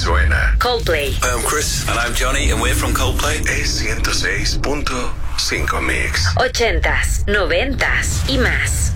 suena. Coldplay. Hi, I'm Chris. And I'm Johnny, and we're from Coldplay. Es 106.5 Mix. 80s, 90s y más.